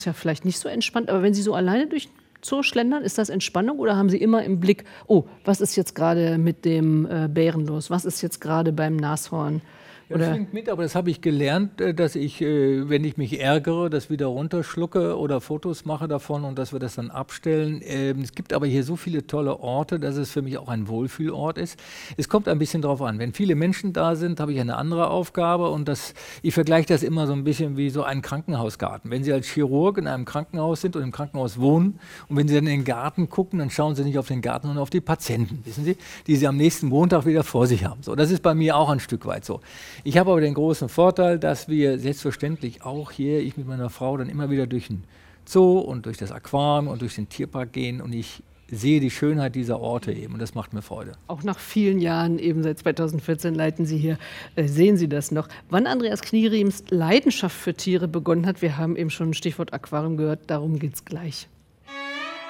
Ist ja vielleicht nicht so entspannt, aber wenn Sie so alleine durch den Zoo schlendern, ist das Entspannung oder haben Sie immer im Blick: „Oh, was ist jetzt grade mit dem, Bären los? Was ist jetzt grade beim Nashorn?“ Ja, das Oder schwingt mit, aber das habe ich gelernt, dass ich, wenn ich mich ärgere, das wieder runterschlucke oder Fotos mache davon und dass wir das dann abstellen. Es gibt aber hier so viele tolle Orte, dass es für mich auch ein Wohlfühlort ist. Es kommt ein bisschen drauf an. Wenn viele Menschen da sind, habe ich eine andere Aufgabe und ich vergleiche das immer so ein bisschen wie so einen Krankenhausgarten. Wenn Sie als Chirurg in einem Krankenhaus sind und im Krankenhaus wohnen und wenn Sie dann in den Garten gucken, dann schauen Sie nicht auf den Garten, sondern auf die Patienten, wissen Sie, die Sie am nächsten Montag wieder vor sich haben. So, das ist bei mir auch ein Stück weit so. Ich habe aber den großen Vorteil, dass wir selbstverständlich auch hier, ich mit meiner Frau, dann immer wieder durch den Zoo und durch das Aquarium und durch den Tierpark gehen und ich sehe die Schönheit dieser Orte eben und das macht mir Freude. auch nach vielen Jahren, eben seit 2014 leiten Sie hier, sehen Sie das noch. Wann Andreas Knieriems Leidenschaft für Tiere begonnen hat, wir haben eben schon Stichwort Aquarium gehört, darum geht's gleich.